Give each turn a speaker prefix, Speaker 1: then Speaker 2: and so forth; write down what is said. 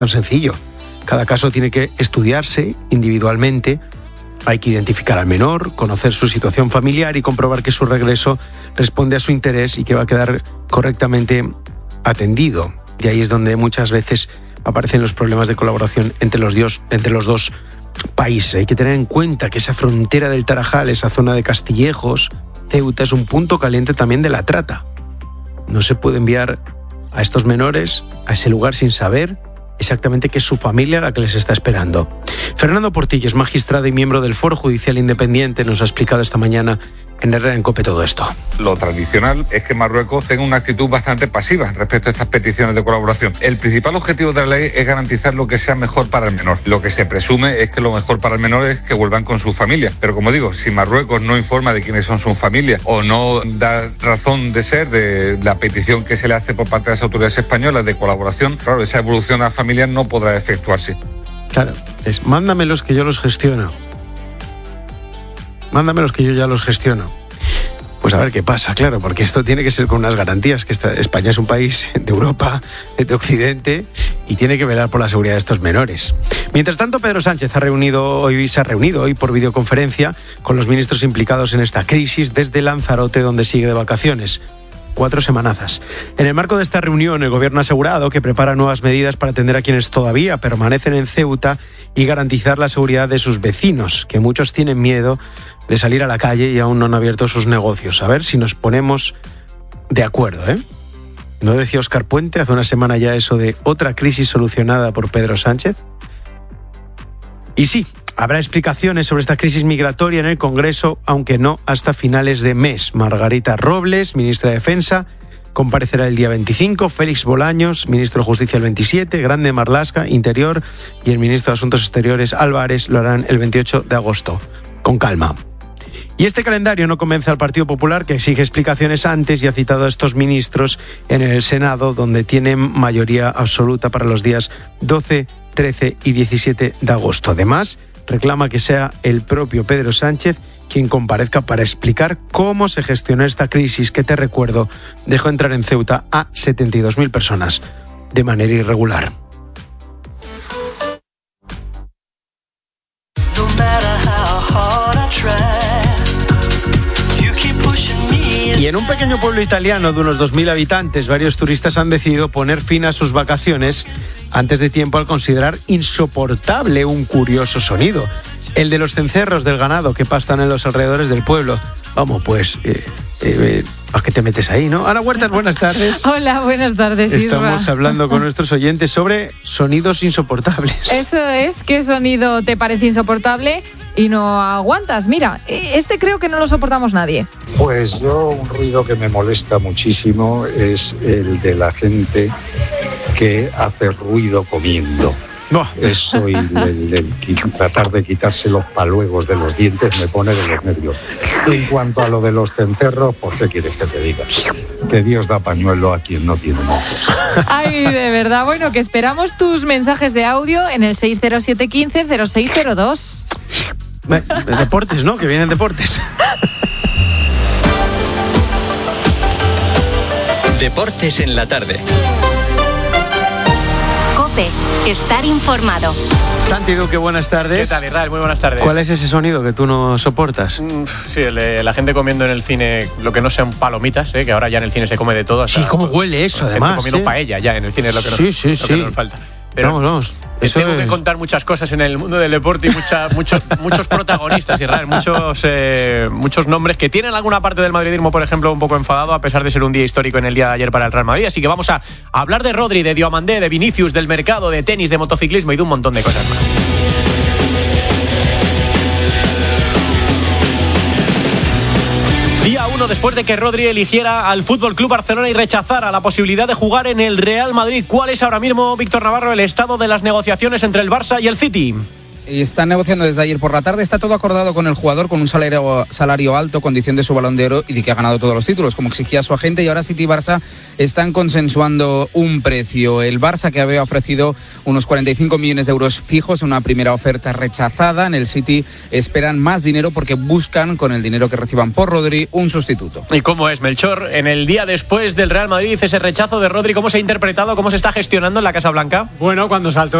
Speaker 1: tan sencillo. Cada caso tiene que estudiarse individualmente. Hay que identificar al menor, conocer su situación familiar y comprobar que su regreso responde a su interés y que va a quedar correctamente atendido. Y ahí es donde muchas veces aparecen los problemas de colaboración entre los dos países. Hay que tener en cuenta que esa frontera del Tarajal, esa zona de Castillejos, Ceuta, es un punto caliente también de la trata. No se puede enviar a estos menores a ese lugar sin saber exactamente qué es su familia la que les está esperando. Fernando Portillo es magistrado y miembro del Foro Judicial Independiente. Nos ha explicado esta mañana en Herrera en COPE todo esto.
Speaker 2: Lo tradicional es que Marruecos tenga una actitud bastante pasiva respecto a estas peticiones de colaboración. El principal objetivo de la ley es garantizar lo que sea mejor para el menor. Lo que se presume es que lo mejor para el menor es que vuelvan con su familia. Pero como digo, si Marruecos no informa de quiénes son sus familias o no da razón de ser de la petición que se le hace por parte de las autoridades españolas de colaboración, claro, esa evolución a la familia no podrá efectuarse.
Speaker 1: Claro, es mándamelos que yo los gestiono. Mándamelos que yo ya los gestiono. Pues a ver qué pasa, claro, porque esto tiene que ser con unas garantías, que España es un país de Europa, de Occidente, y tiene que velar por la seguridad de estos menores. Mientras tanto, Pedro Sánchez se ha reunido hoy por videoconferencia con los ministros implicados en esta crisis desde Lanzarote, donde sigue de vacaciones. 4 semanazas. En el marco de esta reunión, el Gobierno ha asegurado que prepara nuevas medidas para atender a quienes todavía permanecen en Ceuta y garantizar la seguridad de sus vecinos, que muchos tienen miedo de salir a la calle y aún no han abierto sus negocios. A ver si nos ponemos de acuerdo, ¿eh? ¿No decía Óscar Puente hace una semana ya eso de otra crisis solucionada por Pedro Sánchez? Y sí, habrá explicaciones sobre esta crisis migratoria en el Congreso, aunque no hasta finales de mes. Margarita Robles, ministra de Defensa, comparecerá el día 25, Félix Bolaños, ministro de Justicia, el 27, Grande Marlaska, Interior, y el ministro de Asuntos Exteriores, Álvarez, lo harán el 28 de agosto. Con calma. Y este calendario no convence al Partido Popular, que exige explicaciones antes y ha citado a estos ministros en el Senado, donde tienen mayoría absoluta para los días 12, 13 y 17 de agosto. Además, reclama que sea el propio Pedro Sánchez quien comparezca para explicar cómo se gestionó esta crisis que, te recuerdo, dejó entrar en Ceuta a 72.000 personas de manera irregular. Y en un pequeño pueblo italiano de unos 2.000 habitantes, varios turistas han decidido poner fin a sus vacaciones antes de tiempo al considerar insoportable un curioso sonido, el de los cencerros del ganado que pastan en los alrededores del pueblo. Vamos, pues, ¿a qué te metes ahí, no? Ana Huertas, buenas tardes.
Speaker 3: Hola, buenas tardes, Isra.
Speaker 1: Estamos hablando con nuestros oyentes sobre sonidos insoportables.
Speaker 3: Eso es, ¿qué sonido te parece insoportable y no aguantas? Mira, este creo que no lo soportamos nadie.
Speaker 4: Pues yo, un ruido que me molesta muchísimo es el de la gente que hace ruido comiendo.
Speaker 1: No.
Speaker 4: Eso y el tratar de quitarse los paluegos de los dientes me pone de los nervios. En cuanto a lo de los cencerros, pues ¿qué quieres que te diga? Que Dios da pañuelo a quien no tiene mocos.
Speaker 3: Ay, de verdad. Bueno, que esperamos tus mensajes de audio en el 607 15 0602.
Speaker 1: Deportes, ¿no? Que vienen deportes.
Speaker 5: Deportes en la tarde.
Speaker 6: COPE, estar informado.
Speaker 1: Santi Duque, buenas tardes.
Speaker 7: ¿Qué tal, Israel? Muy buenas tardes.
Speaker 1: ¿Cuál es ese sonido que tú no soportas?
Speaker 7: Sí, el de la gente comiendo en el cine lo que no sean palomitas, que ahora ya en el cine se come de todo.
Speaker 1: Sí, cómo huele eso, además.
Speaker 7: Comiendo paella ya en el cine es lo que, que nos falta. Pero
Speaker 1: vamos.
Speaker 7: Tengo que contar muchas cosas en el mundo del deporte y muchos protagonistas, Israel, muchos nombres que tienen alguna parte del madridismo, por ejemplo, un poco enfadado, a pesar de ser un día histórico en el día de ayer para el Real Madrid. Así que vamos a hablar de Rodri, de Diomandé, de Vinicius, del mercado, de tenis, de motociclismo y de un montón de cosas más. Día 1 después de que Rodri eligiera al FC Barcelona y rechazara la posibilidad de jugar en el Real Madrid. ¿Cuál es ahora mismo, Víctor Navarro, el estado de las negociaciones entre el Barça y el City?
Speaker 8: y están negociando desde ayer por la tarde. Está todo acordado con el jugador, con un salario alto, condición de su Balón de Oro y de que ha ganado todos los títulos, como exigía su agente. Y ahora City y Barça están consensuando un precio. El Barça, que había ofrecido unos 45 millones de euros fijos en una primera oferta rechazada. En el City esperan más dinero porque buscan, con el dinero que reciban por Rodri, un sustituto.
Speaker 7: ¿Y cómo es, Melchor? En el día después del Real Madrid, ese rechazo de Rodri, ¿cómo se ha interpretado? ¿Cómo se está gestionando en la Casa Blanca?
Speaker 9: Bueno, cuando saltó